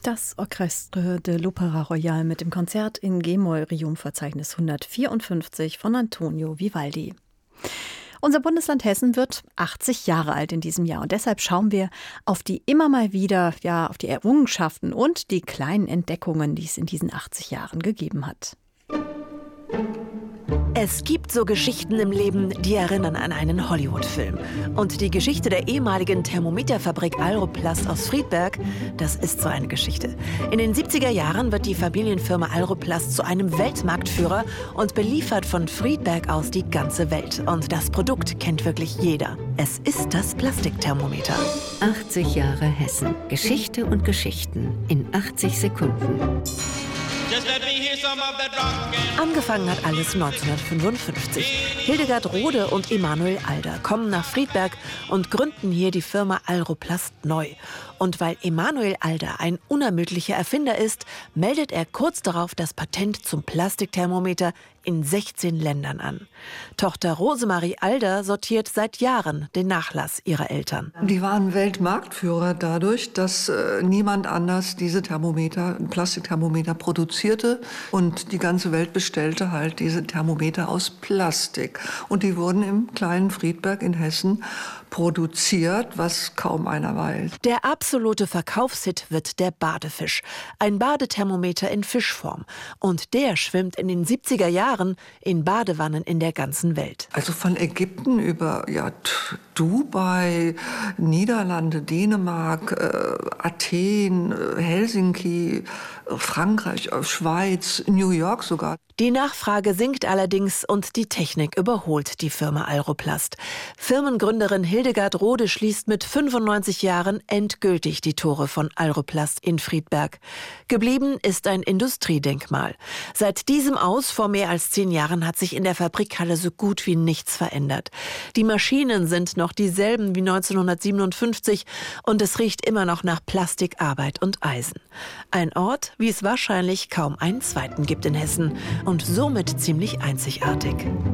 Das Orchestre de l'Opéra Royal mit dem Konzert in G-Moll Requiem-Verzeichnis 154 von Antonio Vivaldi. Unser Bundesland Hessen wird 80 Jahre alt in diesem Jahr und deshalb schauen wir auf die immer mal wieder, auf die Errungenschaften und die kleinen Entdeckungen, die es in diesen 80 Jahren gegeben hat. Es gibt so Geschichten im Leben, die erinnern an einen Hollywood-Film. Und die Geschichte der ehemaligen Thermometerfabrik Alroplast aus Friedberg, das ist so eine Geschichte. In den 70er Jahren wird die Familienfirma Alroplast zu einem Weltmarktführer und beliefert von Friedberg aus die ganze Welt. Und das Produkt kennt wirklich jeder. Es ist das Plastikthermometer. 80 Jahre Hessen. Geschichte und Geschichten in 80 Sekunden. Angefangen hat alles 1955. Hildegard Rode und Emanuel Alder kommen nach Friedberg und gründen hier die Firma Alroplast neu. Und weil Emanuel Alder ein unermüdlicher Erfinder ist, meldet er kurz darauf das Patent zum Plastikthermometer in 16 Ländern an. Tochter Rosemarie Alder sortiert seit Jahren den Nachlass ihrer Eltern. Die waren Weltmarktführer dadurch, dass niemand anders diese Plastikthermometer produzierte. Und die ganze Welt bestellte halt diese Thermometer aus Plastik. Und die wurden im kleinen Friedberg in Hessen produziert, was kaum einer weiß. Der absolute Verkaufshit wird der Badefisch. Ein Badethermometer in Fischform. Und der schwimmt in den 70er Jahren in Badewannen in der ganzen Welt. Also von Ägypten über Dubai, Niederlande, Dänemark, Athen, Helsinki, Frankreich, Schweiz, New York sogar. Die Nachfrage sinkt allerdings und die Technik überholt die Firma Alroplast. Firmengründerin Hildegard Rode schließt mit 95 Jahren endgültig die Tore von Alroplast in Friedberg. Geblieben ist ein Industriedenkmal. Seit diesem Aus vor mehr als 10 Jahren hat sich in der Fabrikhalle so gut wie nichts verändert. Die Maschinen sind noch dieselben wie 1957 und es riecht immer noch nach Plastikarbeit und Eisen. Ein Ort, wie es wahrscheinlich kaum einen zweiten gibt in Hessen. Und somit ziemlich einzigartig.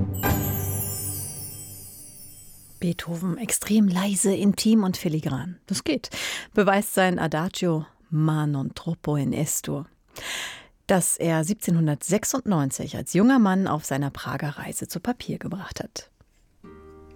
Beethoven extrem leise, intim und filigran. Das geht. Beweist sein Adagio Ma non troppo in Estur, das er 1796 als junger Mann auf seiner Prager Reise zu Papier gebracht hat.